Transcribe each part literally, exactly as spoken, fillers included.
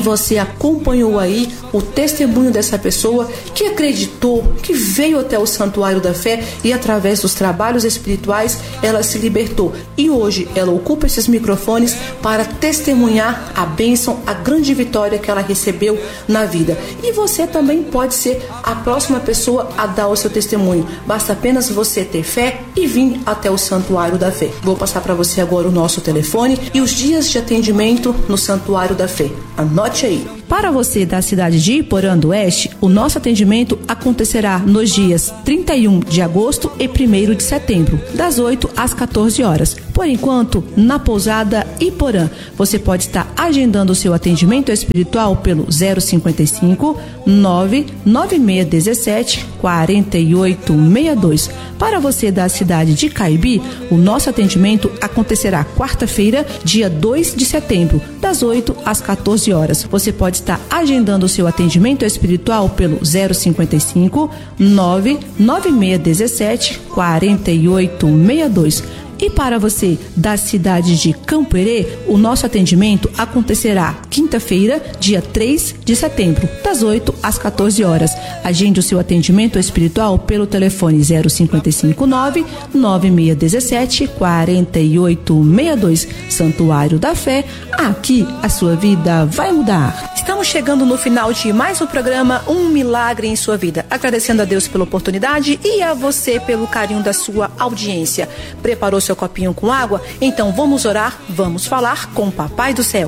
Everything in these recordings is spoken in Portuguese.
você acompanhou aí o testemunho dessa pessoa que acreditou, que veio até o Santuário da Fé e através dos trabalhos espirituais ela se libertou. E hoje ela ocupa esses microfones para testemunhar a bênção, a grande vitória que ela recebeu na vida. E você também pode ser a próxima pessoa a dar o seu testemunho. Basta apenas você ter fé e vir até o Santuário da Fé. Vou passar para você agora o nosso telefone e os dias de atendimento no Santuário da Fé. Anote aí. Para você da cidade de Iporã do Oeste, o nosso atendimento acontecerá nos dias trinta e um de agosto e primeiro de setembro, das oito às quatorze horas. Por enquanto, na pousada Iporã, você pode estar agendando o seu atendimento espiritual pelo zero cinquenta e cinco, nove nove seis um sete, quatro oito seis dois. Para você da cidade de Caibi, o nosso atendimento acontecerá quarta-feira, dia dois de setembro, das oito às quatorze horas. Você pode estar agendando o seu atendimento espiritual pelo zero cinquenta e cinco, nove nove seis um sete, quatro oito seis dois. E para você da cidade de Campo Herê, o nosso atendimento acontecerá quinta-feira, dia três de setembro, das oito às quatorze horas. Agende o seu atendimento espiritual pelo telefone zero cinquenta e cinco, nove nove seis um sete, quatro oito seis dois. Santuário da Fé, aqui a sua vida vai mudar. Estamos chegando no final de mais um programa Um Milagre em Sua Vida. Agradecendo a Deus pela oportunidade e a você pelo carinho da sua audiência. Preparou seu copinho com água? Então vamos orar, vamos falar com o Papai do Céu.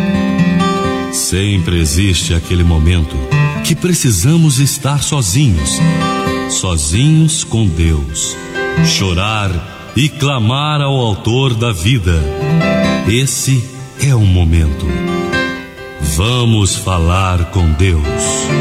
Sempre existe aquele momento que precisamos estar sozinhos, sozinhos com Deus, chorar e clamar ao Autor da vida. Esse é o momento. Vamos falar com Deus.